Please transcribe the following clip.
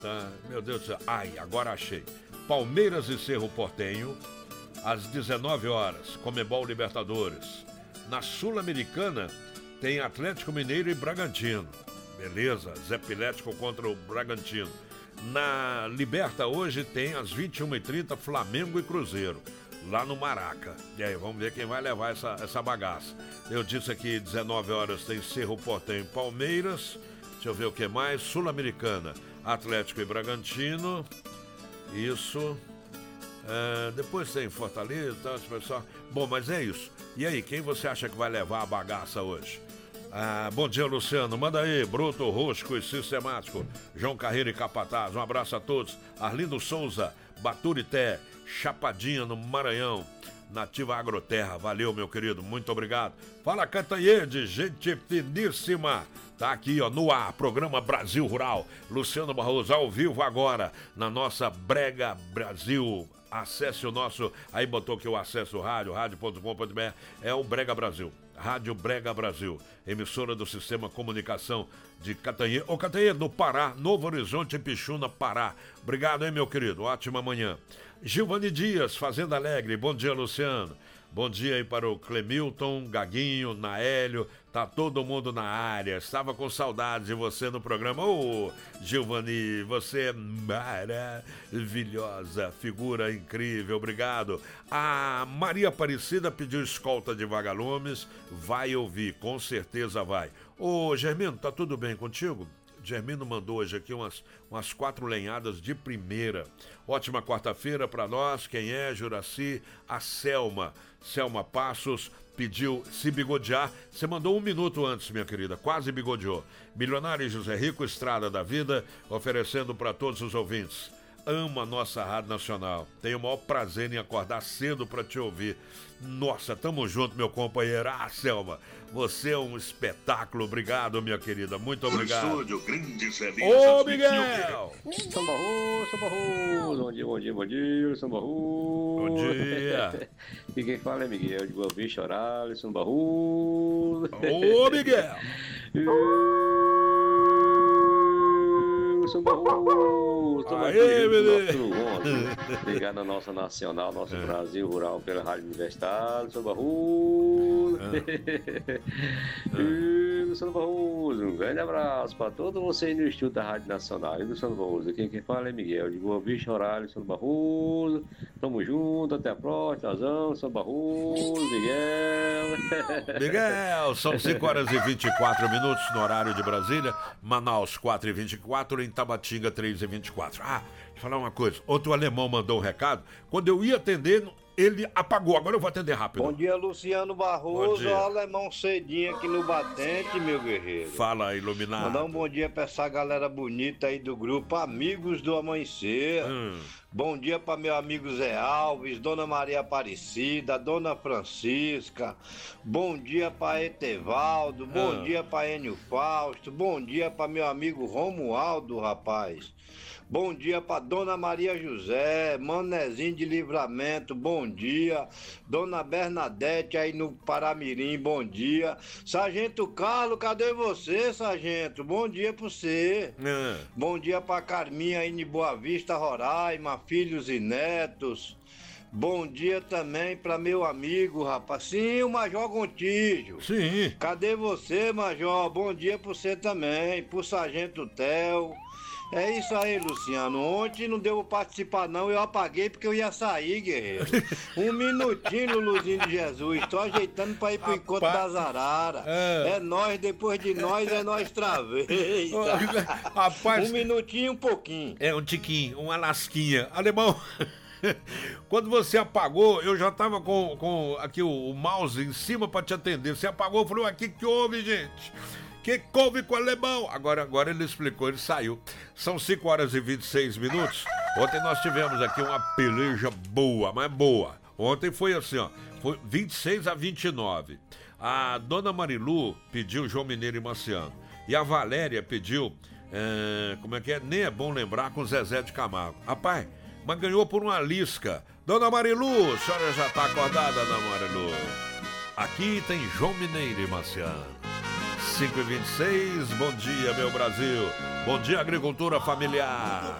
Meu Deus do céu. Ai, agora achei. Palmeiras e Cerro Porteño, às 19 horas, Conmebol Libertadores. Na Sul-Americana, tem Atlético Mineiro e Bragantino. Beleza, Zé Pilético contra o Bragantino. Na Liberta hoje tem às 21h30 Flamengo e Cruzeiro, lá no Maraca. E aí, vamos ver quem vai levar essa bagaça. Eu disse aqui, 19 horas tem Cerro Porteño e Palmeiras. Deixa eu ver o que mais. Sul-Americana, Atlético e Bragantino. Isso. Depois tem Fortaleza, tá, pessoal. Bom, mas é isso. E aí, quem você acha que vai levar a bagaça hoje? Bom dia, Luciano. Manda aí, bruto, rosco e sistemático. João Carreiro e Capataz. Um abraço a todos. Arlindo Souza, Baturité, Chapadinha, no Maranhão. Nativa Agroterra. Valeu, meu querido. Muito obrigado. Fala, Cantanhede, gente finíssima. Tá aqui, ó, no ar, programa Brasil Rural. Luciano Barroso, ao vivo agora, na nossa Brega Brasil. Acesse o nosso, aí botou que eu acesso o rádio.com.br, é o Brega Brasil, Rádio Brega Brasil, emissora do Sistema Comunicação de Catanhede, Catanhede, no Pará, Novo Horizonte, Pixuna, Pará. Obrigado, hein, meu querido, ótima manhã. Gilvani Dias, Fazenda Alegre, bom dia, Luciano. Bom dia aí para o Clemilton, Gaguinho, Naélio, tá todo mundo na área. Estava com saudade de você no programa. Gilvani, você é maravilhosa, figura incrível, obrigado. A Maria Aparecida pediu escolta de vagalumes, vai ouvir, com certeza vai. Germino, tá tudo bem contigo? Germino mandou hoje aqui umas 4 lenhadas de primeira. Ótima quarta-feira para nós. Quem é? Juraci, a Selma Passos pediu se bigodear. Você mandou 1 minuto antes, minha querida, quase bigodeou. Milionário José Rico, Estrada da Vida, oferecendo para todos os ouvintes. Amo a nossa Rádio Nacional. Tenho o maior prazer em acordar cedo para te ouvir. Nossa, tamo junto, meu companheiro. Selma, você é um espetáculo. Obrigado, minha querida. Muito obrigado. Estúdio, grande Ô, Miguel! Samba Rô. Bom dia, Samba Rô. Bom dia. E quem fala é Miguel, de Boa Vista, Horário, Samba Rô. Ô, Miguel! Samba Rô. Estamos Aê, aqui no nosso ligado na nossa nacional, nosso Brasil Rural pela Rádio Universitária, Samba Rô. Luciano Barroso, um grande abraço para todos vocês no estúdio da Rádio Nacional. E Luciano Barroso, aqui quem fala é Miguel, de Boa Vista, Horário, Luciano Barroso. Tamo junto, até a próxima, Luciano Barroso, Miguel, são 5 horas e 24 minutos no horário de Brasília, Manaus 4h24, em Tabatinga 3h24. Deixa eu falar uma coisa, outro alemão mandou um recado, quando eu ia atender, ele apagou, agora eu vou atender rápido. Bom dia, Luciano Barroso, dia. alemão cedinho aqui no Batente, meu guerreiro. Fala, iluminado. Mandar um bom dia pra essa galera bonita aí do grupo Amigos do Amanhecer. Bom dia pra meu amigo Zé Alves, Dona Maria Aparecida, Dona Francisca. Bom dia pra Etevaldo, bom dia pra Enio Fausto, bom dia pra meu amigo Romualdo, rapaz. Bom dia pra Dona Maria José, Manezinho de Livramento, bom dia. Dona Bernadette aí no Paramirim, bom dia. Sargento Carlos, cadê você, sargento? Bom dia pra você. Bom dia pra Carminha aí em Boa Vista, Roraima, filhos e netos. Bom dia também pra meu amigo, rapaz. Sim, o Major Gontijo. Sim. Cadê você, Major? Bom dia pra você também, pro Sargento Theo. É isso aí, Luciano. Ontem não deu pra participar, não. Eu apaguei porque eu ia sair, guerreiro. 1 minutinho, Luzinho de Jesus. Tô ajeitando pra ir pro encontro das araras. É nós, depois de nós, é nós outra vez. Rapaz, 1 minutinho, um pouquinho. É um tiquinho, uma lasquinha. Alemão, quando você apagou, eu já tava com aqui o mouse em cima pra te atender. Você apagou, eu falei, aqui que houve, gente? Que houve com o alemão? Agora ele explicou, ele saiu. São 5 horas e 26 minutos. Ontem nós tivemos aqui uma peleja boa, mas boa. Ontem foi assim, ó, foi 26-29. A Dona Marilu pediu João Mineiro e Marciano. E a Valéria pediu, como é que é? Nem é bom lembrar, com Zezé de Camargo. Rapaz, mas ganhou por uma lisca. Dona Marilu, a senhora já tá acordada, Dona Marilu? Aqui tem João Mineiro e Marciano. 5h26, bom dia, meu Brasil. Bom dia, agricultura familiar.